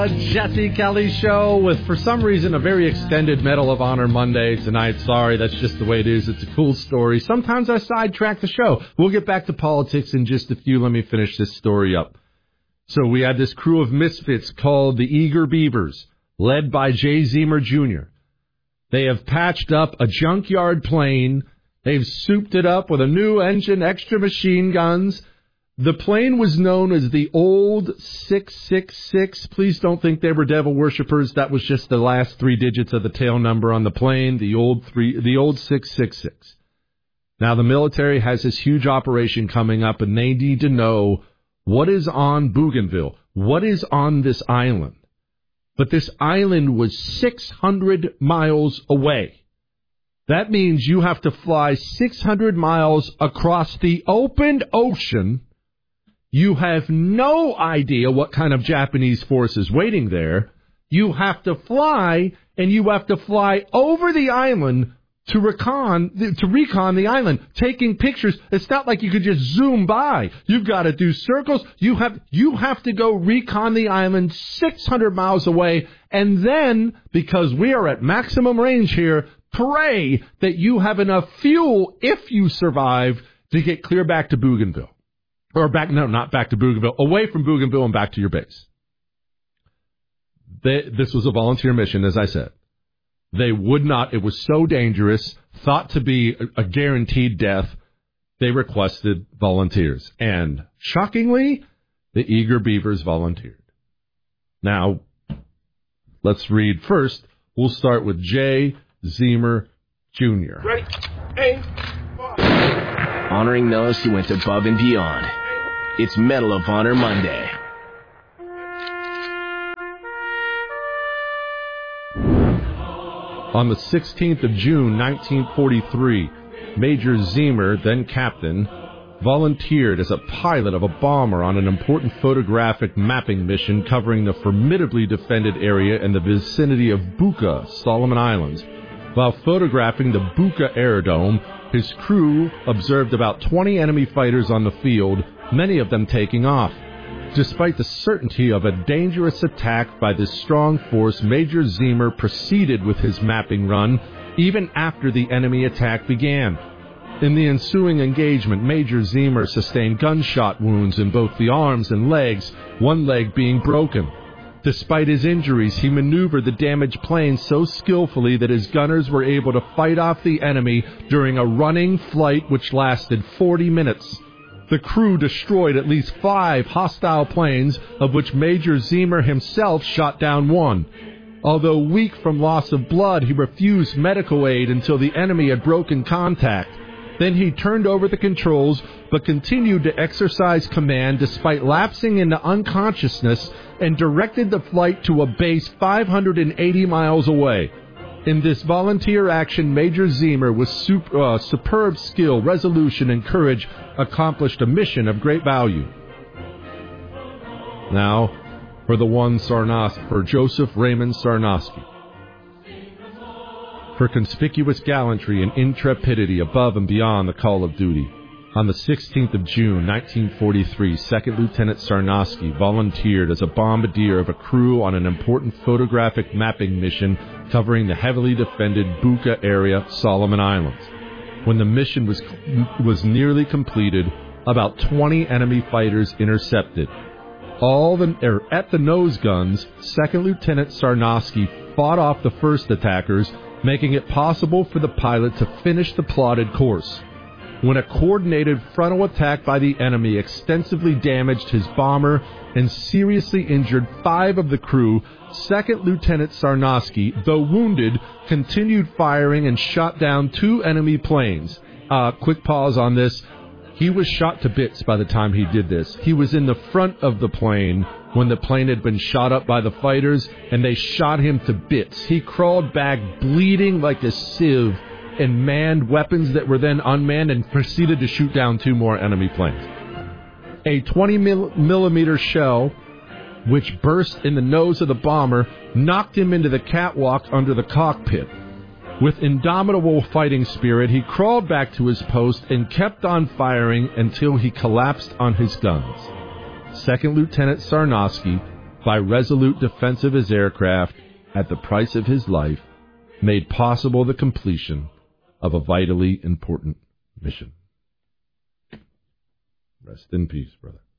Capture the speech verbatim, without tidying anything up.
Jesse Kelly Show with, for some reason, a very extended Medal of Honor Monday tonight. Sorry, that's just the way it is. It's a cool story. Sometimes I sidetrack the show. We'll get back to politics in just a few. Let me finish this story up. So we had this crew of misfits called the Eager Beavers, led by Jay Zemer Junior They have patched up a junkyard plane. They've souped it up with a new engine, extra machine guns. The plane was known as the Old six six six. Please don't think they were devil worshippers. That was just the last three digits of the tail number on the plane, the old three, the old six six six. Now, the military has this huge operation coming up, and they need to know what is on Bougainville, what is on this island. But this island was six hundred miles away. That means you have to fly six hundred miles across the open ocean. You have no idea what kind of Japanese force is waiting there. You have to fly, and you have to fly over the island to recon, to recon the island, taking pictures. It's not like you could just zoom by. You've got to do circles. You have you have to go recon the island six hundred miles away, and then, because we are at maximum range here, pray that you have enough fuel, if you survive, to get clear back to Bougainville. Or back, no, not back to Bougainville, away from Bougainville and back to your base. They, this was a volunteer mission, as I said. They would not, it was so dangerous, thought to be a, a guaranteed death, they requested volunteers. And, shockingly, the Eager Beavers volunteered. Now, let's read first. We'll start with Jay Zemer Junior Ready? Aim. Honoring those who went above and beyond. It's Medal of Honor Monday. On the sixteenth of June, nineteen forty-three, Major Zemer, then captain, volunteered as a pilot of a bomber on an important photographic mapping mission covering the formidably defended area in the vicinity of Buka, Solomon Islands. While photographing the Buka Aerodrome, his crew observed about twenty enemy fighters on the field, many of them taking off. Despite the certainty of a dangerous attack by this strong force, Major Zemer proceeded with his mapping run even after the enemy attack began. In the ensuing engagement, Major Zemer sustained gunshot wounds in both the arms and legs, one leg being broken. Despite his injuries, he maneuvered the damaged plane so skillfully that his gunners were able to fight off the enemy during a running flight which lasted forty minutes. The crew destroyed at least five hostile planes, of which Major Zemer himself shot down one. Although weak from loss of blood, he refused medical aid until the enemy had broken contact. Then he turned over the controls, but continued to exercise command despite lapsing into unconsciousness, and directed the flight to a base five hundred eighty miles away. In this volunteer action, Major Zemer, with super, uh, superb skill, resolution, and courage, accomplished a mission of great value. Now, for the one Sarnos, for Joseph Raymond Sarnosky. For conspicuous gallantry and intrepidity above and beyond the call of duty. On the sixteenth of June, nineteen forty-three, Second Lieutenant Sarnosky volunteered as a bombardier of a crew on an important photographic mapping mission covering the heavily defended Buka area, Solomon Islands. When the mission was was nearly completed, about twenty enemy fighters intercepted. All the, er, at the nose guns, Second Lieutenant Sarnosky fought off the first attackers, making it possible for the pilot to finish the plotted course. When a coordinated frontal attack by the enemy extensively damaged his bomber and seriously injured five of the crew, Second Lieutenant Sarnosky, though wounded, continued firing and shot down two enemy planes. Uh, quick pause on this. He was shot to bits by the time he did this. He was in the front of the plane when the plane had been shot up by the fighters, and they shot him to bits. He crawled back bleeding like a sieve and manned weapons that were then unmanned and proceeded to shoot down two more enemy planes. A twenty millimeter shell, which burst in the nose of the bomber, knocked him into the catwalk under the cockpit. With indomitable fighting spirit, he crawled back to his post and kept on firing until he collapsed on his guns. Second Lieutenant Sarnosky by resolute defense of his aircraft at the price of his life, made possible the completion of a vitally important mission. Rest in peace, brother.